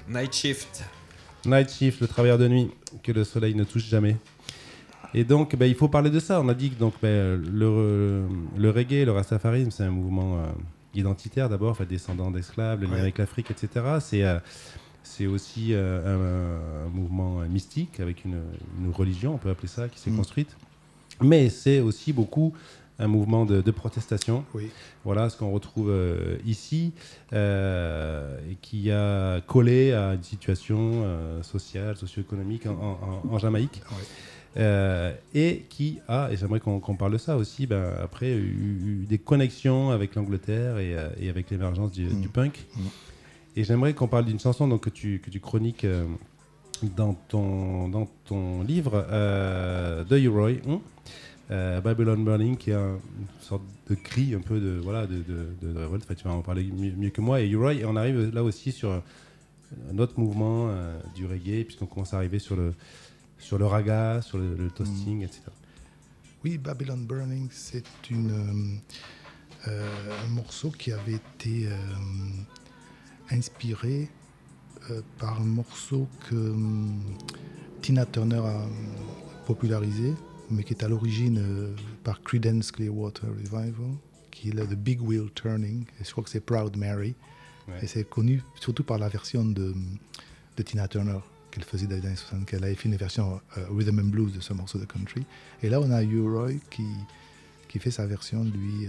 Night Shift. Night Shift, le travailleur de nuit, que le soleil ne touche jamais. Et donc, il faut parler de ça. On a dit que donc, le reggae, le rastafarisme, c'est un mouvement identitaire d'abord, descendant d'esclaves, le lien avec l'Afrique, etc. C'est aussi un mouvement mystique avec une religion, on peut appeler ça, qui s'est construite. Mais c'est aussi beaucoup un mouvement de protestation. Oui. Voilà ce qu'on retrouve ici, et qui a collé à une situation sociale, socio-économique en Jamaïque. Oui. Et qui a, et j'aimerais qu'on parle de ça aussi, après eu des connexions avec l'Angleterre et avec l'émergence du punk. Et j'aimerais qu'on parle d'une chanson donc, que tu chroniques dans ton livre de U-Roy, Babylon Burning, qui est une sorte de cri un peu de révolte. Tu vas en parler mieux que moi. Et U-Roy, et on arrive là aussi sur un autre mouvement du reggae, puisqu'on commence à arriver sur le raga, sur le toasting, etc. Oui, Babylon Burning, c'est un morceau qui avait été inspiré par un morceau que Tina Turner a popularisé, mais qui est à l'origine par Creedence Clearwater Revival, qui est The Big Wheel Turning, et je crois que c'est Proud Mary. Ouais. Et c'est connu surtout par la version de Tina Turner qu'elle faisait dans les années 60, qu'elle avait fait une version rhythm and blues de ce morceau de country. Et là, on a U-Roy qui fait sa version, lui,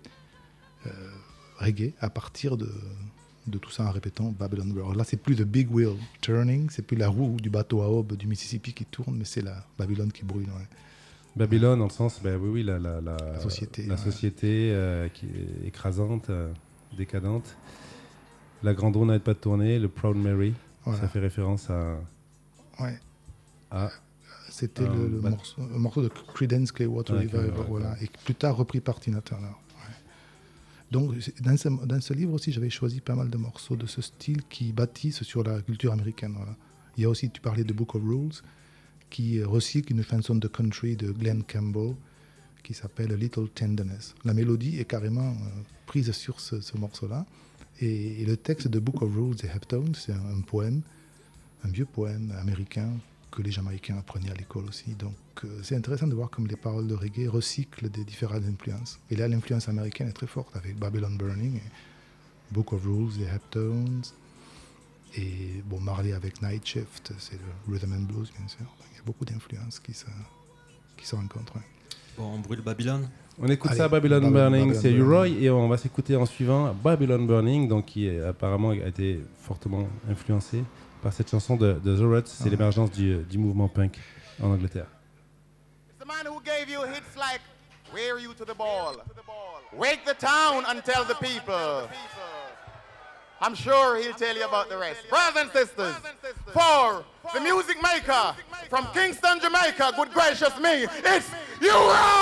reggae, à partir de tout ça en répétant Babylon Burning. Alors là, c'est plus The Big Wheel Turning, c'est plus la roue du bateau à aube du Mississippi qui tourne, mais c'est la Babylone qui brûle. Ouais. Babylone, dans le sens, la société, qui est écrasante, décadente. La grande roue n'arrête pas de tourner, le Proud Mary, ça fait référence à... Ouais. C'était le morceau de Creedence Clearwater Revival, et plus tard repris par Tina Turner. Ouais. Donc, dans ce livre aussi, j'avais choisi pas mal de morceaux de ce style qui bâtissent sur la culture américaine. Voilà. Il y a aussi, tu parlais de Book of Rules, qui recycle une chanson de country de Glenn Campbell qui s'appelle Little Tenderness. La mélodie est carrément prise sur ce morceau-là. Et le texte de Book of Rules et Heptones, c'est un poème, un vieux poème américain que les Jamaïcains apprenaient à l'école aussi. Donc c'est intéressant de voir comme les paroles de reggae recyclent des différentes influences. Et là, l'influence américaine est très forte avec Babylon Burning, et Book of Rules et Heptones. Et Marley avec Night Shift, c'est le rhythm and blues, bien sûr. Donc, il y a beaucoup d'influences qui se rencontrent. Ouais. Bon, on brûle Babylone. On écoute ça, Babylon Burning, c'est U-Roy, et on va s'écouter en suivant Babylon Burning, donc qui apparemment a été fortement influencé par cette chanson de The Ruts. C'est l'émergence du mouvement punk en Angleterre. It's the man who gave you hits like "Wear You to the Ball," "Wake the Town and Tell the People." I'm sure he'll tell you about the rest. Brothers and sisters, for the music maker from Kingston, Jamaica, good gracious me, it's U-Roy!